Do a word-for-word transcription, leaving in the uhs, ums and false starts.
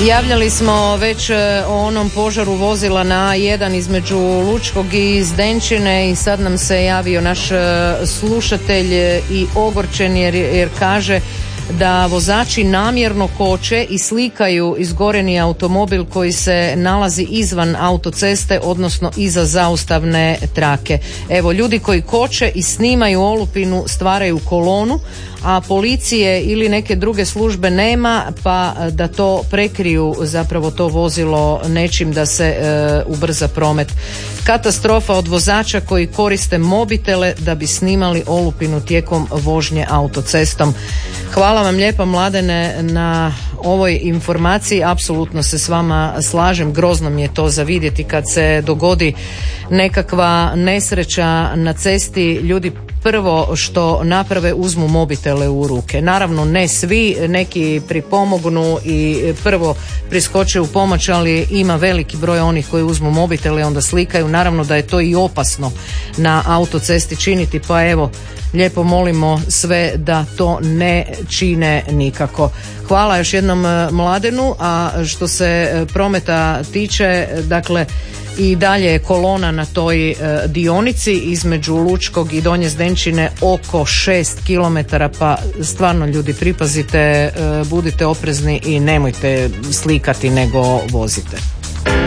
Javljali smo već o onom požaru vozila na A jedan između Lučkog i Zdenčine i sad nam se javio naš slušatelj i ogorčen jer, jer kaže da vozači namjerno koče i slikaju izgoreni automobil koji se nalazi izvan autoceste, odnosno iza zaustavne trake. Evo, ljudi koji koče i snimaju olupinu stvaraju kolonu, a policije ili neke druge službe nema, pa da to prekriju zapravo to vozilo nečim da se e, ubrza promet. Katastrofa od vozača koji koriste mobitele da bi snimali olupinu tijekom vožnje autocestom. Hvala vam lijepa, Mladene, na ovoj informaciji. Apsolutno se s vama slažem. Grozno mi je to za vidjeti kad se dogodi nekakva nesreća na cesti. Ljudi prvo što naprave uzmu mobitele u ruke. Naravno ne svi, neki pripomognu i prvo priskoče u pomoć, ali ima veliki broj onih koji uzmu mobitele i onda slikaju. Naravno da je to i opasno na autocesti činiti, pa evo, lijepo molimo sve da to ne čine nikako. Hvala još jednom Mladenu, a što se prometa tiče, dakle, i dalje je kolona na toj e, dionici između Lučkog i Donje Zdenčine oko šest kilometara, pa stvarno ljudi pripazite, e, budite oprezni i nemojte slikati nego vozite.